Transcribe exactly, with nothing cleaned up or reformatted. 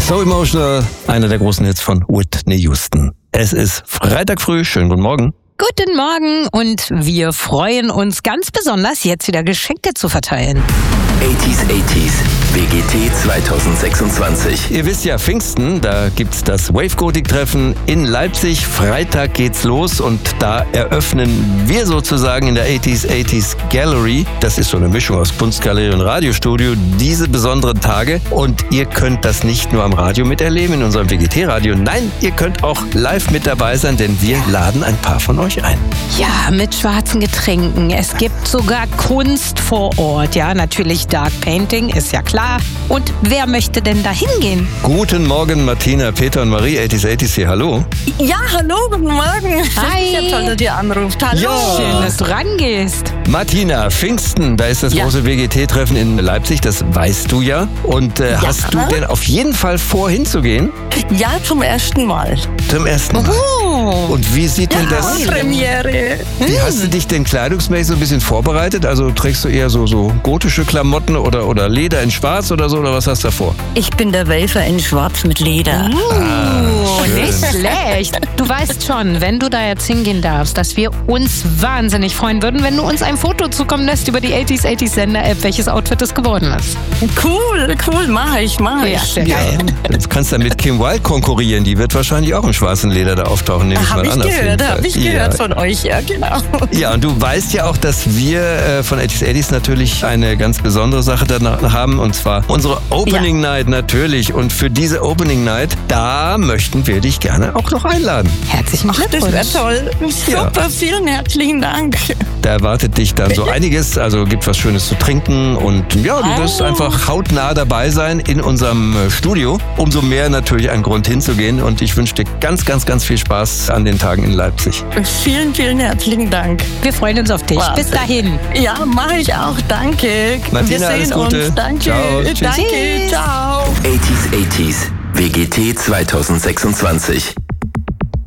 So Emotional, einer der großen Hits von Whitney Houston. Es ist Freitag früh, schönen guten Morgen. Guten Morgen und wir freuen uns ganz besonders, jetzt wieder Geschenke zu verteilen. achtziger, achtziger, W G T zwanzig sechsundzwanzig. Ihr wisst ja, Pfingsten, da gibt's das Wave Gothic Treffen in Leipzig. Freitag geht's los und da eröffnen wir sozusagen in der achtziger, achtziger Gallery, das ist so eine Mischung aus Kunstgalerie und Radiostudio, diese besonderen Tage. Und ihr könnt das nicht nur am Radio miterleben, in unserem W G T-Radio. Nein, ihr könnt auch live mit dabei sein, denn wir laden ein paar von euch ein. Ja, mit schwarzen Getränken. Es gibt sogar Kunst vor Ort. Ja, natürlich Dark Painting, ist ja klar. Und wer möchte denn da hingehen? Guten Morgen, Martina, Peter und Marie, achtziger, achtziger hier, hallo. Ja, hallo, guten Morgen. Hi. Ich hab toll, dass ihr anruft. Hallo. Ja. Schön, dass du rangehst. Martina, Pfingsten, da ist das Ja. große W G T-Treffen in Leipzig, das weißt du ja. Und äh, Ja. hast du denn auf jeden Fall vor, hinzugehen? Ja, zum ersten Mal. Zum ersten Mal. Oh. Und wie sieht denn das, Premiere. wie hast du dich denn kleidungsmäßig so ein bisschen vorbereitet? Also trägst du eher so, so gotische Klamotten oder, oder Leder in schwarz oder so, oder was hast du davor? Ich bin der Wafer in Schwarz mit Leder. Oh, schön. nicht schlecht. Du weißt schon, wenn du da jetzt hingehen darfst, dass wir uns wahnsinnig freuen würden, wenn du uns ein Foto zukommen lässt über die achtziger, achtziger Sender-App, welches Outfit es geworden ist. Cool, cool, mach ich, mach ich. Ja, sehr Ja, geil. du kannst dann mit Kim Wilde konkurrieren. Die wird wahrscheinlich auch im schwarzen Leder da auftauchen, nehme ich Hab mal ich an. auf jeden gehört, Fall. hab ich Ja. gehört von euch, ja, genau. Ja, und du weißt ja auch, dass wir äh, von achtziger, achtziger natürlich eine ganz besondere Sache danach haben, und zwar unsere Opening Night natürlich. Und für diese Opening Night, da möchten wir dich gerne auch noch einladen. Herzlichen Ach, das Glückwunsch. wäre toll. Super, vielen herzlichen Dank. Da erwartet dich dann so einiges, also gibt was Schönes zu trinken und ja, du wirst Oh. einfach hautnah dabei sein in unserem äh, Studio. Umso mehr natürlich ein Grund hinzugehen, und ich wünsche dir ganz, ganz, ganz viel Spaß an den Tagen in Leipzig. Vielen, vielen herzlichen Dank. Wir freuen uns auf dich. Wahnsinn. Bis dahin. Ja, mache ich auch. Danke. Martina, Wir alles sehen Gute. uns. Danke. Ciao. Tschüss. Danke. Tschüss. Ciao. achtziger, achtziger, W G T zwanzig sechsundzwanzig.